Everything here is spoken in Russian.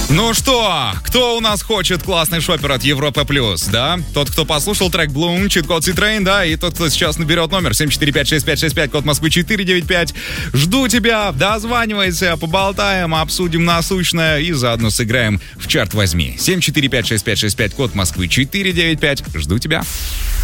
Ну что, кто у нас хочет классный шопер от Европа Плюс, да? Тот, кто послушал трек Bloom, чит-код C-Train, да? И тот, кто сейчас наберет номер 745-6565, код Москвы 495. Жду тебя, дозванивайся, поболтаем, обсудим насущное и заодно сыграем в чарт возьми. 745-6565, код Москвы 495. Жду тебя.